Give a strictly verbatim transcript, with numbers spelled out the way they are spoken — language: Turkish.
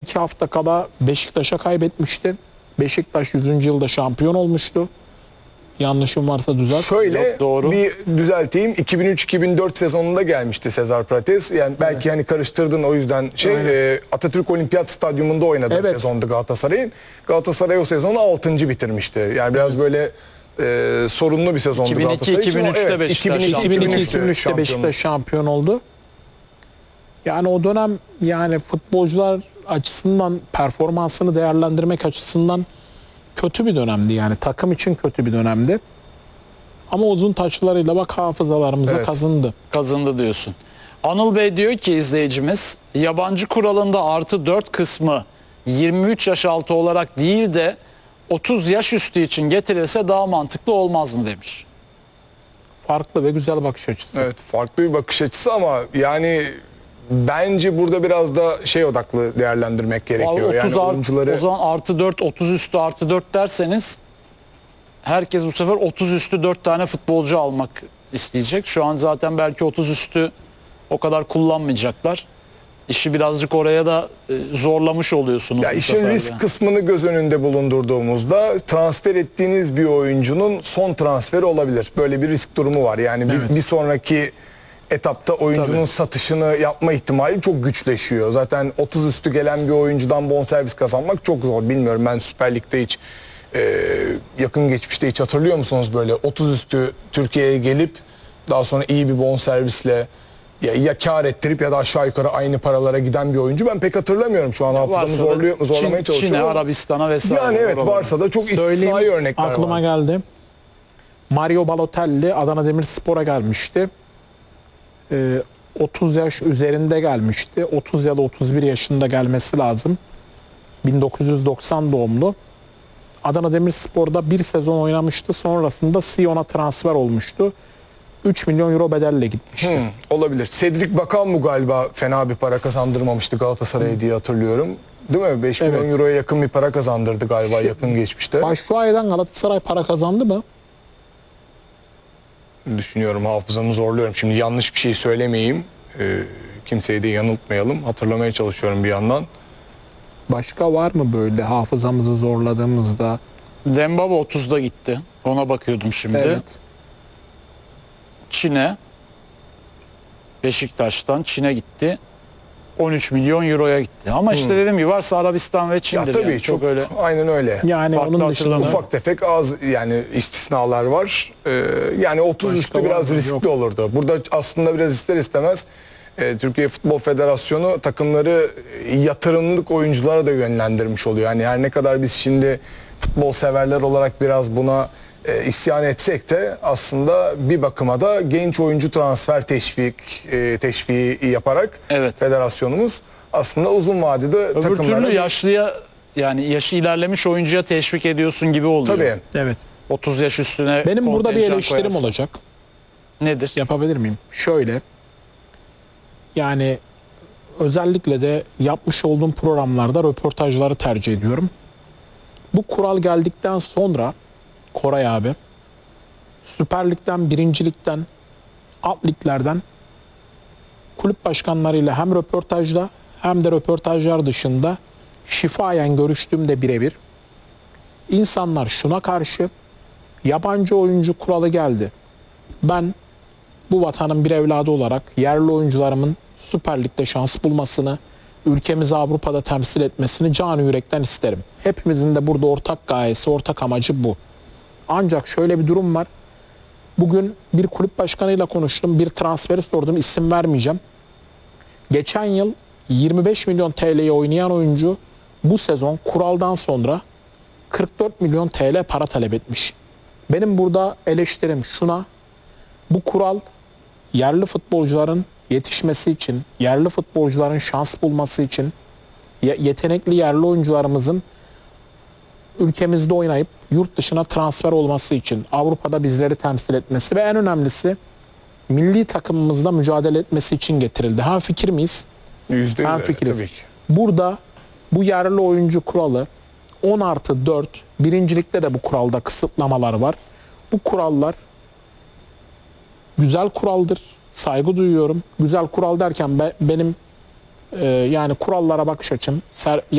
iki hafta kala Beşiktaş'a kaybetmişti. Beşiktaş yüzüncü yılda şampiyon olmuştu. Yanlışım varsa düzelt. Şöyle Yok, doğru. bir düzelteyim. iki bin üç iki bin dört sezonunda gelmişti Cesar Prates. Yani belki Evet. hani karıştırdın, o yüzden şey e, Atatürk Olimpiyat Stadyumunda oynadığı Evet. sezondu Galatasaray'ın. Galatasaray o sezonu altıncı bitirmişti. Yani biraz böyle e, sorunlu bir sezondu iki bin iki Galatasaray için. iki bin üçte Evet, Beşiktaş iki bin iki şampiyon iki bin üçte üçte şampiyon. Beşiktaş şampiyon oldu. Yani o dönem yani futbolcular açısından, performansını değerlendirmek açısından kötü bir dönemdi yani. Takım için kötü bir dönemdi. Ama uzun taçlarıyla bak hafızalarımıza Evet. kazındı. Kazındı diyorsun. Anıl Bey diyor ki izleyicimiz, yabancı kuralında artı dört kısmı yirmi üç yaş altı olarak değil de otuz yaş üstü için getirilse daha mantıklı olmaz mı demiş. Farklı ve güzel bakış açısı. Evet, farklı bir bakış açısı ama yani bence burada biraz da şey odaklı değerlendirmek gerekiyor. otuz Yani art, oyuncuları O zaman artı dört, otuz üstü artı dört derseniz herkes bu sefer otuz üstü dört tane futbolcu almak isteyecek. Şu an zaten belki otuz üstü o kadar kullanmayacaklar. İşi birazcık oraya da e, zorlamış oluyorsunuz. ya bu işin sefer de. risk kısmını göz önünde bulundurduğumuzda transfer ettiğiniz bir oyuncunun son transferi olabilir. Böyle bir risk durumu var. Yani bir, Evet. bir sonraki etapta oyuncunun Tabii. satışını yapma ihtimali çok güçleşiyor. Zaten otuz üstü gelen bir oyuncudan bonservis kazanmak çok zor. Bilmiyorum, ben Süper Lig'de hiç e, yakın geçmişte hiç hatırlıyor musunuz böyle otuz üstü Türkiye'ye gelip daha sonra iyi bir bonservisle ya, ya kar ettirip ya da aşağı yukarı aynı paralara giden bir oyuncu ben pek hatırlamıyorum, şu an hafızamı Varsa da zorluyor, zorlamaya Çin, çalışıyorum. Çin'e, ama- Arabistan'a vesaire. Yani evet, oralara. varsa da çok Söyleyeyim, istisnai örnekler aklıma var. geldi. Mario Balotelli Adana Demirspor'a gelmişti. Ee, otuz yaş üzerinde gelmişti. otuz ya da otuz bir yaşında gelmesi lazım. bin dokuz yüz doksan doğumlu. Adana Demirspor'da bir sezon oynamıştı. Sonrasında Sion'a transfer olmuştu. üç milyon euro bedelle gitmişti. Hmm, olabilir. Cedric Bakan galiba fena bir para kazandırmamıştı Galatasaray'a diye hatırlıyorum. Değil mi? beş milyon Evet. euroya yakın bir para kazandırdı galiba yakın geçmişte. Başşuay'dan Galatasaray para kazandı mı? Düşünüyorum, hafızamı zorluyorum. Şimdi yanlış bir şey söylemeyeyim. Ee, kimseyi de yanıltmayalım. Hatırlamaya çalışıyorum bir yandan. Başka var mı böyle hafızamızı zorladığımızda? Dembaba otuzda gitti. Ona bakıyordum şimdi. Evet. Çin'e, Beşiktaş'tan Çin'e gitti. on üç milyon euroya gitti. Ama işte dediğim gibi varsa Arabistan ve Ya Çin'dir. tabii yani. çok, çok öyle. aynen öyle. Yani Farklı onun dışında hatırlamıyorum. Ufak tefek az yani istisnalar var. Ee, yani otuz Başka üstü var biraz mı? riskli Yok. olurdu. Burada aslında biraz ister istemez e, Türkiye Futbol Federasyonu takımları e, yatırımlık oyunculara da yönlendirmiş oluyor. Yani her ne kadar biz şimdi futbol severler olarak biraz buna e, isyan etsek de aslında bir bakıma da genç oyuncu transfer teşvik e, teşviği yaparak Evet. federasyonumuz aslında uzun vadede Öbür takımlara türlü yaşlıya, yani yaşı ilerlemiş oyuncuya teşvik ediyorsun gibi oluyor. tabii. Evet. otuz yaş üstüne Benim burada bir kontenjan eleştirim koyarsan. olacak. Nedir? Yapabilir miyim? Şöyle. Yani özellikle de yapmış olduğum programlarda röportajları tercih ediyorum. Bu kural geldikten sonra Koray abi Süper Lig'den, Birinci Lig'den, alt liglerden kulüp başkanlarıyla hem röportajda hem de röportajlar dışında şifayen görüştüğümde birebir insanlar şuna karşı: yabancı oyuncu kuralı geldi. Ben bu vatanın bir evladı olarak yerli oyuncularımın Süper Lig'de şans bulmasını, ülkemizi Avrupa'da temsil etmesini canı yürekten isterim. Hepimizin de burada ortak gayesi, ortak amacı bu. Ancak şöyle bir durum var. Bugün bir kulüp başkanıyla konuştum. Bir transferi sordum. İsim vermeyeceğim. Geçen yıl yirmi beş milyon T L'ye oynayan oyuncu bu sezon kuraldan sonra kırk dört milyon T L para talep etmiş. Benim burada eleştirim şuna: bu kural yerli futbolcuların yetişmesi için, yerli futbolcuların şans bulması için, yetenekli yerli oyuncularımızın ülkemizde oynayıp yurt dışına transfer olması için, Avrupa'da bizleri temsil etmesi ve en önemlisi milli takımımızda mücadele etmesi için getirildi. Ha, fikir miyiz? Yüzde yüz Ben evet, fikiriz. tabii ki. Burada bu yerli oyuncu kuralı on artı dört, birincilikte de bu kuralda kısıtlamalar var. Bu kurallar güzel kuraldır. Saygı duyuyorum. Güzel kural derken be, benim e, yani kurallara bakış açım, ser,